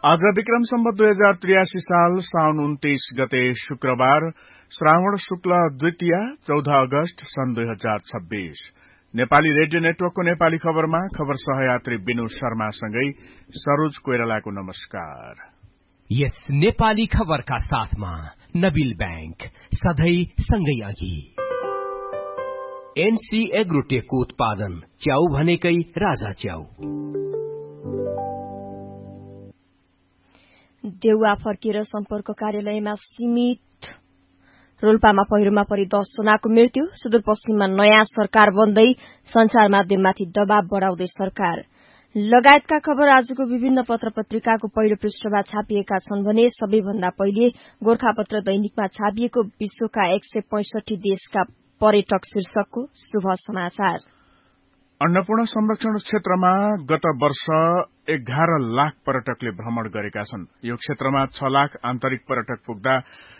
आज विक्रम सम्वत 2083 साल साउन 29 गते शुक्रबार श्रावण शुक्ल द्वितीया 14 अगस्त सन् 2026 नेपाली रेडियो नेटवर्कको नेपाली खबरमा खबर सहयात्री बिनु शर्मासँगै सरोज कोइरालाको नमस्कार। यस नेपाली खबरका साथमा नबिल बैंक सधैं सँगै अघि। एनसी एग्रोटेकको उत्पादन च्याउ भनेकै राजा च्याउ। देउवा फर्किएर सम्पर्क कार्यालयमा सीमित। रोल्पामा पहिरोमा परि 10 जनाको मृत्यु। सुदूरपश्चिममा नयाँ सरकार बन्दै संचार माध्यममाथि दबाव बढाउँदै सरकार लगायतका खबर आजको विभिन्न पत्र पत्रिकाको पहिलो पृष्ठमा छापिएका छन् भने सबैभन्दा पहिले गोरखापत्र दैनिकमा छापिएको विश्वका 165 देशका पर्यटक शीर्षकको शुभ समाचार। अन्नपूर्ण संरक्षण क्षेत्रमा गत वर्ष 11 लाख पर्यटकले भ्रमण गरेका छन्। यो क्षेत्रमा 6 लाख आन्तरिक पर्यटक पुग्दा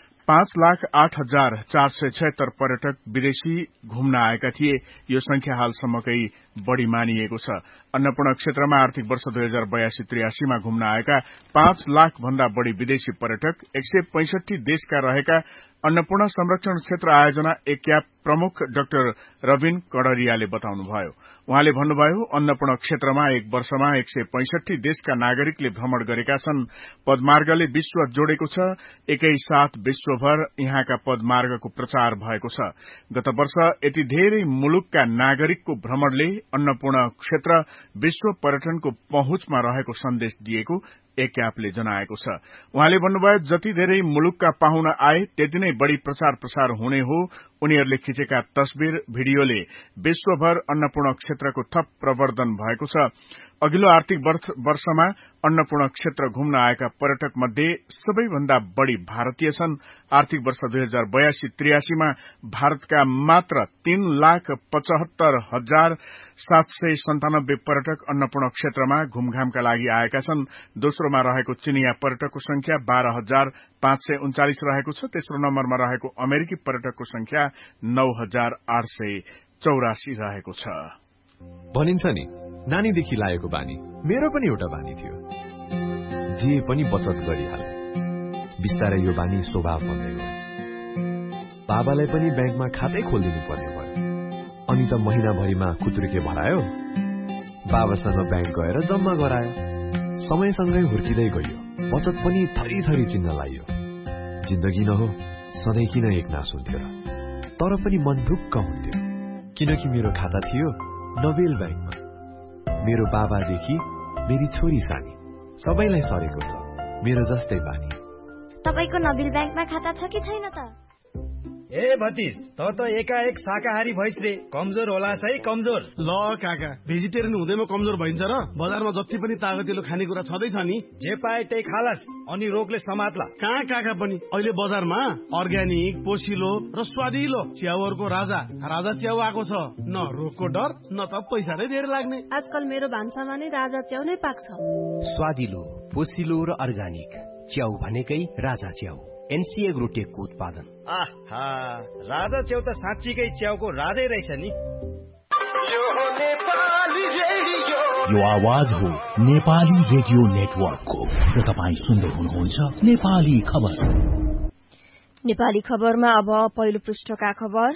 5,08,476 पर्यटक विदेशी घुम्न आएका थिए। यो संख्या हालसम्मकै बढ़ी मानिएको छ। अन्नपूर्ण क्षेत्रमा आर्थिक वर्ष 2082-83 मा घुम्न आएका 5 लाख भन्दा बढ़ी विदेशी पर्यटक 165 देशका रहेका अन्नपूर्ण संरक्षण क्षेत्र आयोजना एक्याप प्रमुख डाक्टर रबिन कड़रियाले बताउनुभयो। उहाँले भन्नुभयो, अन्नपूर्ण क्षेत्रमा एक वर्षमा 165 देशका नागरिकले भ्रमण गरेका छन्। पदमार्गले विश्व जोडेको छ। एकैसाथ विश्वभर यहाँका पदमार्गको प्रचार भएको छ। गत वर्ष यति धेरै मुलुकका नागरिकको भ्रमणले अन्नपूर्ण क्षेत्र विश्व पर्यटनको पहुँचमा रहेको सन्देश दिएको एक्यापले जनाएको छ। उहाँले भन्नुभयो, जति धेरै मुलुकका पाहुना आए त्यति नै बढ़ी प्रचार प्रसार हुने हो। उनीहरूले खिचेका तस्बिर भिडियोले विश्वभर अन्नपूर्ण क्षेत्रको थप प्रवर्धन भएको छ। अघिल्लो आर्थिक वर्षमा अन्नपूर्ण क्षेत्र घुम्न आएका पर्यटक मध्ये सबैभन्दा बढ़ी भारतीय छन्। आर्थिक वर्ष 2082-83 मा भारतका मात्र 3,75,797 पर्यटक अन्नपूर्ण क्षेत्रमा घुमघामका लागि आएका छन्। दोस्रोमा रहेको चिनिया पर्यटकको संख्या 12,539 रहेको छ। तेस्रो नम्बरमा रहेको अमेरिकी पर्यटकको संख्या 9,884 रहेको छ। भनिन्छ नि, नानीदेखि लागेको बानी मेरो पनि एउटा बानी थियो। जे पनि बचत गरिहाले। बिस्तारै यो बानी स्वभाव बन्दै गयो। बाबालाई पनि ब्याङ्कमा खातै खोलिदिनु पर्ने भयो। अनि त महिनाभरिमा खुत्रुके भरायो। बाबासँग ब्याङ्क गएर जम्मा गरायो। समयसँगै हुर्किँदै गयो। बचत पनि थरी थरी चिन्न लाग्यो। जिन्दगी नहो सधैँ किन एकनास हुन्थ्यो र? तर पनि मन ढुक्क हुन्थ्यो, किनकि मेरो खाता थियो नोबेल ब्याङ्कमा। मेरो बाबादेखि मेरी छोरी सानी सबैलाई सरेको छ मेरो जस्तै बानी। तपाईको नोबेल ब्याङ्कमा खाता छ कि छैन त? ए भतिज, त एकाएक शाकाहारी भइस रे। कमजोर होला है, कमजोर। ल काका, भेजिटेरियन हुँदैमा कमजोर भइन्छ र? बजारमा जति पनि तागतिलो खानेकुरा छँदैछ नि, जे पाए त्यही खालास अनि रोगले समात्ला। कहाँ काका पनि अहिले बजारमा अर्ग्यानिक, पोसिलो र स्वादिलो च्याउहरूको राजा च्याउ आएको छ। न रोगको डर न त पैसा नै धेरै लाग्ने। आजकल मेरो भान्सामा नै राजा च्याउ नै पाक्छ। स्वादिलो, पोसिलो र अर्ग्यानिक च्याउ भनेकै राजा च्याउ। एनसी एग्रोटेकको उत्पादन। आहा, राजा च्याउ त साँच्चीकै च्याउको राजै रहेछ नि। यो आवाज हो नेपाली रेडियो नेटवर्कको र तपाईँ सुन्दै हुनुहुन्छ नेपाली खबर। नेपाली खबरमा अब पहिलो पृष्ठका खबर।